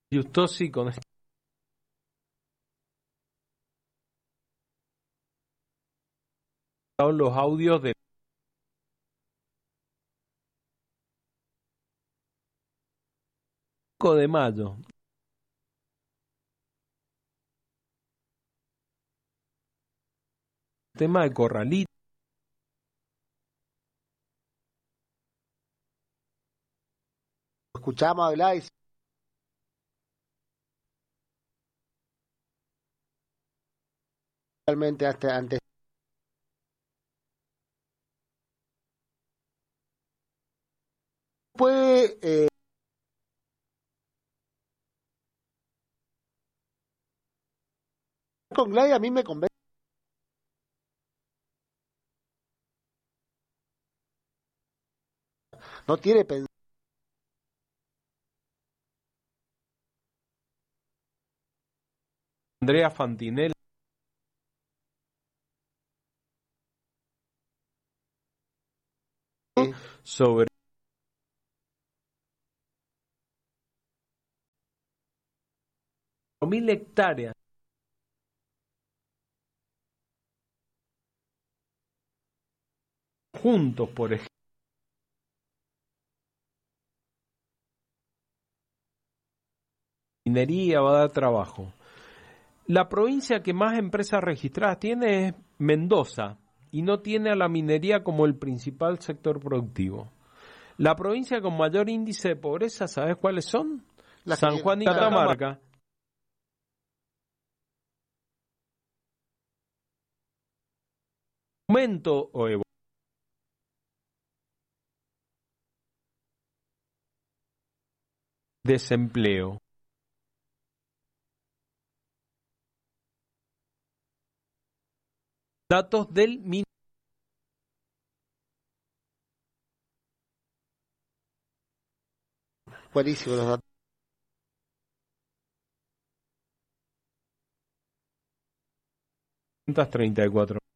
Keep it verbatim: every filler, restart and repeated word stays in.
Justosi con los audios de cinco de mayo. Tema de Corralito. Escuchamos hablar y realmente hasta antes puede eh, con Glay a mí me convence. No tiene pensamiento. Andrea Fantinel. Sobre mil hectáreas juntos, por ejemplo. Minería va a dar trabajo. La provincia que más empresas registradas tiene es Mendoza y no tiene a la minería como el principal sector productivo. La provincia con mayor índice de pobreza, ¿sabes cuáles son? La San que- Juan y claro. Catamarca. Aumento o evo- desempleo. Datos del Min Buenísimo los datos. treinta y cuatro.